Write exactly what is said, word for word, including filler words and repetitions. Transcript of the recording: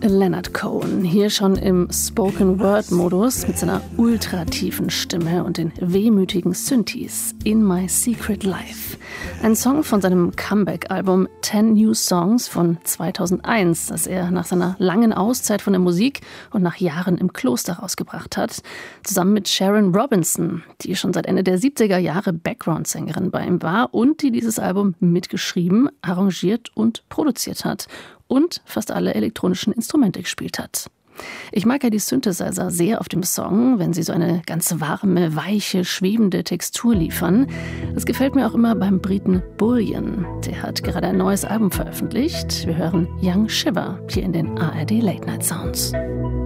Leonard Cohen, hier schon im Spoken-Word-Modus mit seiner ultratiefen Stimme und den wehmütigen Synthes In My Secret Life. Ein Song von seinem Comeback-Album Ten New Songs von zweitausendeins, das er nach seiner langen Auszeit von der Musik und nach Jahren im Kloster rausgebracht hat, zusammen mit Sharon Robinson, die schon seit Ende der siebziger Jahre Background-Sängerin bei ihm war und die dieses Album mitgeschrieben, arrangiert und produziert hat und fast alle elektronischen Instrumente gespielt hat. Ich mag ja die Synthesizer sehr auf dem Song, wenn sie so eine ganz warme, weiche, schwebende Textur liefern. Das gefällt mir auch immer beim Briten Bullion. Der hat gerade ein neues Album veröffentlicht. Wir hören Young Shiver hier in den A R D Late Night Sounds.